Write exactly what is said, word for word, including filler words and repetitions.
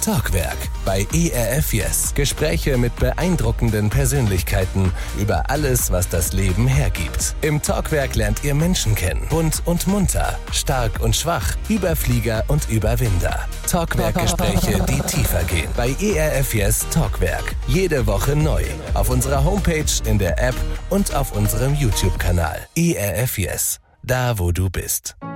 Talkwerk bei E R F Yes. Gespräche mit beeindruckenden Persönlichkeiten über alles, was das Leben hergibt. Im Talkwerk lernt ihr Menschen kennen. Bunt und munter, stark und schwach, Überflieger und Überwinder. Talkwerk-Gespräche, die tiefer gehen. Bei E R F Yes Talkwerk. Jede Woche neu. Auf unserer Homepage, in der App und auf unserem YouTube-Kanal. E R F Yes. Da, wo du bist.